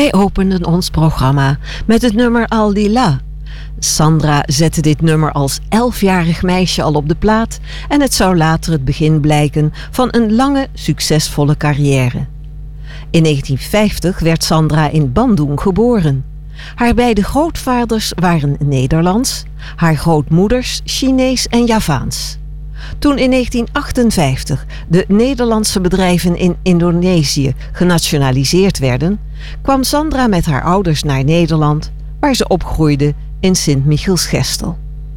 Wij openden ons programma met het nummer Aldila. Sandra zette dit nummer als 11-jarig meisje al op de plaat en het zou later het begin blijken van een lange, succesvolle carrière. In 1950 werd Sandra in Bandung geboren. Haar beide grootvaders waren Nederlands, haar grootmoeders Chinees en Javaans. Toen in 1958 de Nederlandse bedrijven in Indonesië genationaliseerd werden, kwam Sandra met haar ouders naar Nederland, waar ze opgroeide in Sint-Michielsgestel.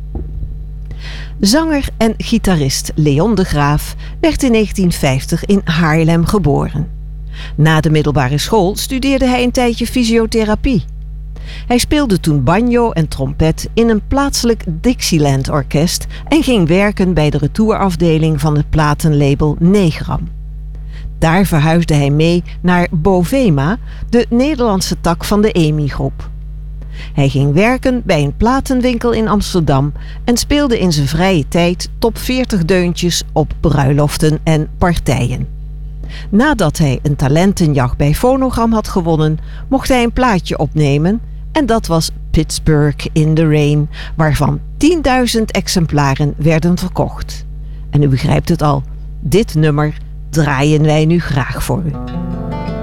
Zanger en gitarist Leon de Graaf werd in 1950 in Haarlem geboren. Na de middelbare school studeerde hij een tijdje fysiotherapie. Hij speelde toen banjo en trompet in een plaatselijk Dixieland-orkest en ging werken bij de retourafdeling van het platenlabel Negram. Daar verhuisde hij mee naar Bovema, de Nederlandse tak van de EMI-groep. Hij ging werken bij een platenwinkel in Amsterdam en speelde in zijn vrije tijd top 40 deuntjes op bruiloften en partijen. Nadat hij een talentenjacht bij Phonogram had gewonnen, mocht hij een plaatje opnemen en dat was Pittsburgh in the Rain, waarvan 10.000 exemplaren werden verkocht. En u begrijpt het al, dit nummer draaien wij nu graag voor u.